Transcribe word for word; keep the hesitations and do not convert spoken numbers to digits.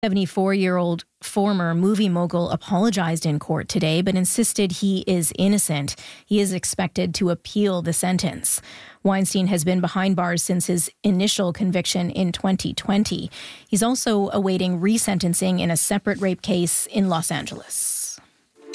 seventy-four-year-old former movie mogul apologized in court today, but insisted he is innocent. He is expected to appeal the sentence. Weinstein has been behind bars since his initial conviction in twenty twenty. He's also awaiting resentencing in a separate rape case in Los Angeles.